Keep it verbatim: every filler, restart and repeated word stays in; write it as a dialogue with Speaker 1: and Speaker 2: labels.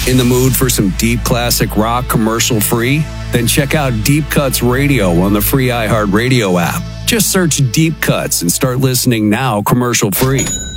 Speaker 1: In the mood for some deep classic rock commercial free? Then check out Deep Cuts Radio on the free iHeartRadio app. Just search Deep Cuts and start listening now commercial free.